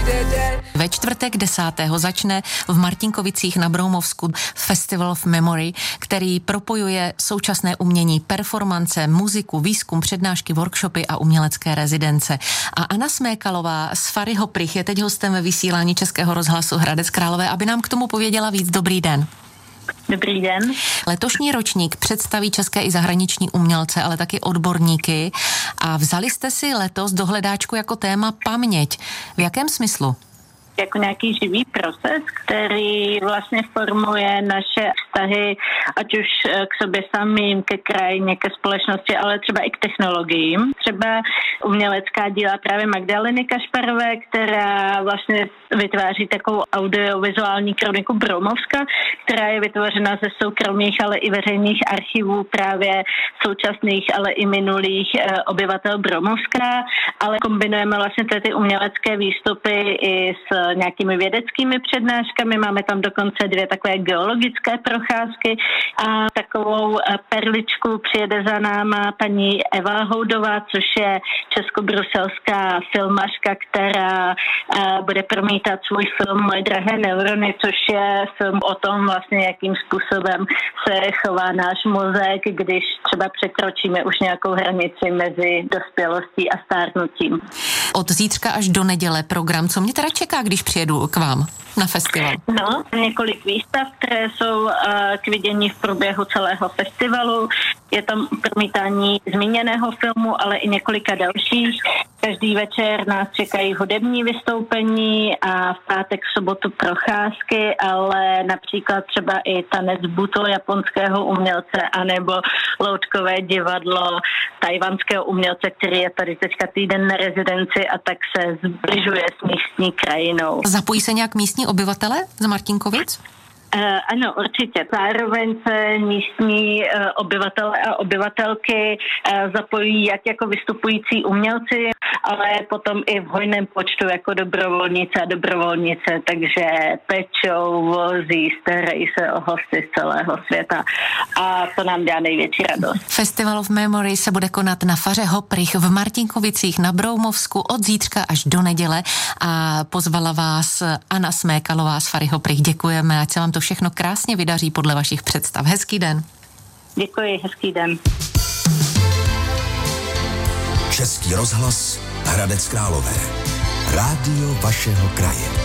Ve čtvrtek 10. začne v Martinkovicích na Broumovsku Festival of Memory, který propojuje současné umění, performance, muziku, výzkum, přednášky, workshopy a umělecké rezidence. A Anna Smékalová z Fary Hoprych je teď hostem ve vysílání Českého rozhlasu Hradec Králové, aby nám k tomu pověděla víc. Dobrý den. Dobrý den. Letošní ročník představí české i zahraniční umělce, ale taky odborníky. A vzali jste si letos do hledáčku jako téma paměť. V jakém smyslu? Jako nějaký živý proces, který vlastně formuje naše vztahy, ať už k sobě samým, ke krajině, ke společnosti, ale třeba i k technologiím. Třeba umělecká díla právě Magdaleny Kašparové, která vlastně vytváří takovou audiovizuální kroniku Broumovska, která je vytvořena ze soukromých, ale i veřejných archivů právě současných, ale i minulých obyvatel Broumovska, ale kombinujeme vlastně ty umělecké výstupy i s nějakými vědeckými přednáškami. Máme tam dokonce 2 takové geologické procházky a takovou perličku přijede za náma paní Eva Houdová, což je česko-bruselská filmařka, která bude promítat svůj film Moje drahé neurony, což je film o tom vlastně, jakým způsobem se chová náš mozek, když třeba překročíme už nějakou hranici mezi dospělostí a stárnutím. Od zítřka až do neděle program. Co mě teda čeká, když přijedu k vám na festival? No, několik výstav, které jsou k vidění v průběhu celého festivalu. Je tam promítání zmíněného filmu, ale i několika dalších. Každý večer nás čekají hudební vystoupení a v pátek, v sobotu procházky, ale například třeba i tanec buto japonského umělce, anebo loutkové divadlo tajvanského umělce, který je tady teďka týden na rezidenci a tak se zbližuje s místní krajinou. Zapojí se nějak místní obyvatele z Martinkovic? Ano, určitě. Zároveň se místní obyvatele a obyvatelky zapojí jak jako vystupující umělci, ale potom i v hojném počtu jako dobrovolnice a dobrovolnice, takže pečou, vozí, starají se o hosty z celého světa a to nám dělá největší radost. Festival of Memory se bude konat na Faře Hoprych v Martinkovicích na Broumovsku od zítřka až do neděle a pozvala vás Anna Smékalová z Fary Hoprych. Děkujeme, ať se vám to všechno krásně vydaří podle vašich představ. Hezký den. Děkuji, hezký den. Český rozhlas Hradec Králové. Rádio vašeho kraje.